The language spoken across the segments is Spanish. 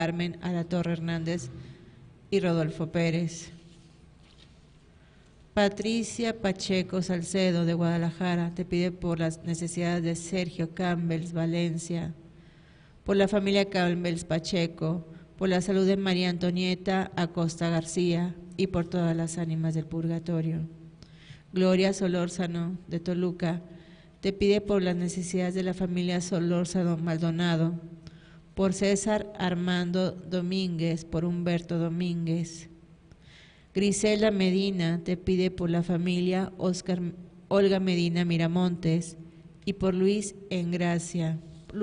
Carmen Alatorre Hernández y Rodolfo Pérez. Patricia Pacheco Salcedo de Guadalajara te pide por las necesidades de Sergio Campbells Valencia, por la familia Campbells Pacheco, por la salud de María Antonieta Acosta García y por todas las ánimas del purgatorio. Gloria Solórzano de Toluca te pide por las necesidades de la familia Solórzano Maldonado, por César Armando Domínguez, por Humberto Domínguez. Grisela Medina te pide por la familia Olga Medina Miramontes y por Luz Engracia,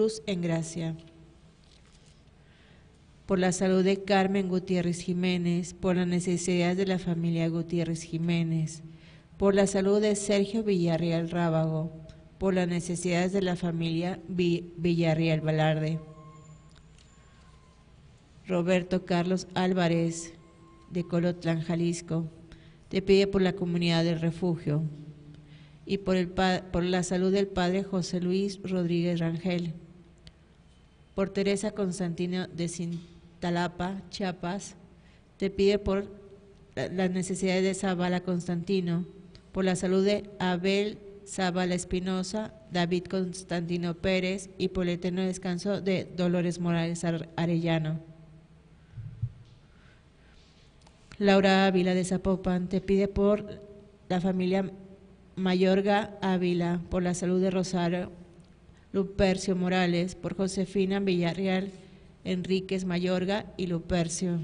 por la salud de Carmen Gutiérrez Jiménez, por las necesidades de la familia Gutiérrez Jiménez, por la salud de Sergio Villarreal Rábago, por las necesidades de la familia Villarreal Velarde. Roberto Carlos Álvarez de Colotlán, Jalisco, te pide por la comunidad del refugio y por la salud del padre José Luis Rodríguez Rangel. Por Teresa Constantino de Cintalapa, Chiapas, te pide por las necesidades de Zavala Constantino, por la salud de Abel Zavala Espinosa, David Constantino Pérez y por el eterno descanso de Dolores Morales Arellano. Laura Ávila de Zapopan te pide por la familia Mayorga Ávila, por la salud de Rosario Lupercio Morales, por Josefina Villarreal Enríquez Mayorga y Lupercio.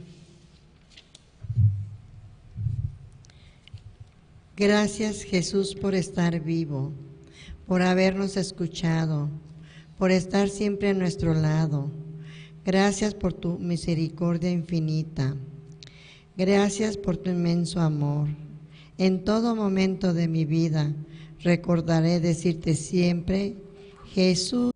Gracias, Jesús, por estar vivo, por habernos escuchado, por estar siempre a nuestro lado. Gracias por tu misericordia infinita. Gracias por tu inmenso amor. En todo momento de mi vida recordaré decirte siempre, Jesús.